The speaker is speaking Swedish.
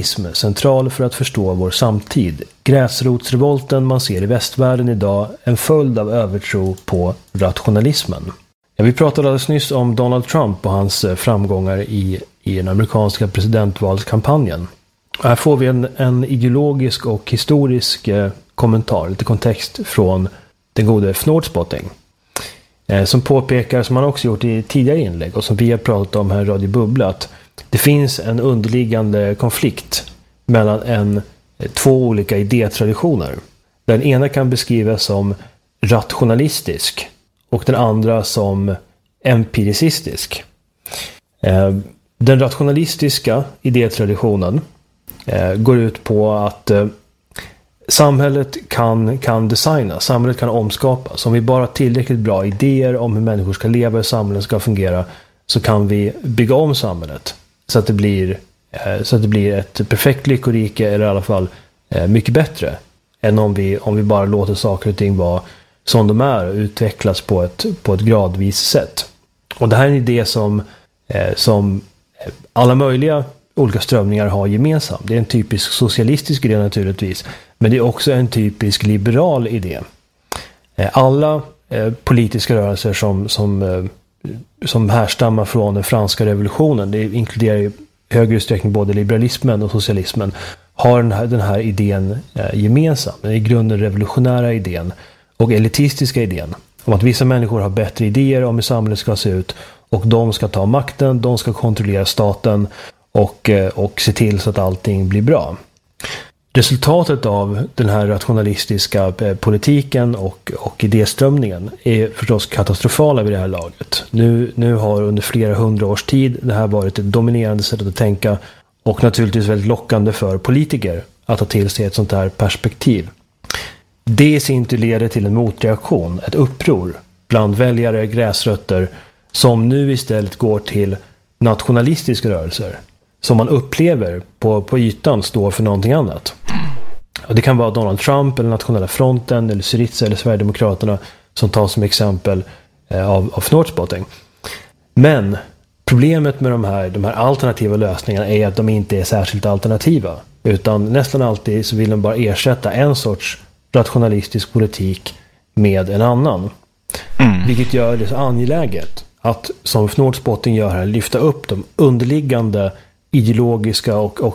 rationalism central för att förstå vår samtid. Gräsrotsrevolten man ser i västvärlden idag är en följd av övertro på rationalismen. Ja, vi pratade alldeles nyss om Donald Trump och hans framgångar i den amerikanska presidentvalskampanjen. Och här får vi en ideologisk och historisk kommentar, lite kontext från den gode Fnordspotting. Som påpekar, som han också gjort i tidigare inlägg och som vi har pratat om här i Radio Bubbla, att det finns en underliggande konflikt mellan två olika idétraditioner. Den ena kan beskrivas som rationalistisk och den andra som empiricistisk. Den rationalistiska idétraditionen går ut på att samhället kan designas, samhället kan omskapas. Om vi bara har tillräckligt bra idéer om hur människor ska leva, hur samhället ska fungera, så kan vi bygga om samhället så att det blir ett perfekt lyckorike, eller i alla fall mycket bättre än om vi bara låter saker och ting vara som de är och utvecklas på ett gradvis sätt. Och det här är en idé som alla möjliga olika strömningar har gemensamt. Det är en typisk socialistisk idé naturligtvis, men det är också en typisk liberal idé. Alla politiska rörelser som härstammar från den franska revolutionen, det inkluderar i högre utsträckning både liberalismen och socialismen, har den här idén gemensam. Den är i grunden revolutionära idén och elitistiska idén om att vissa människor har bättre idéer om hur samhället ska se ut och de ska ta makten, de ska kontrollera staten och se till så att allting blir bra. Resultatet av den här rationalistiska politiken och idéströmningen är förstås katastrofala vid det här laget. Nu har under flera 100 års tid det här varit ett dominerande sätt att tänka och naturligtvis väldigt lockande för politiker att ta till sig ett sånt här perspektiv. Det i sin tur leder till en motreaktion, ett uppror bland väljare, gräsrötter, som nu istället går till nationalistiska rörelser som man upplever på ytan står för någonting annat. Och det kan vara Donald Trump eller Nationella fronten eller Syriza eller Sverigedemokraterna som tas som exempel av Fnordspotting. Men problemet med de här alternativa lösningarna är att de inte är särskilt alternativa, utan nästan alltid så vill de bara ersätta en sorts rationalistisk politik med en annan. Vilket gör det så angeläget att, som Fnordspotting gör här, lyfta upp de underliggande ideologiska och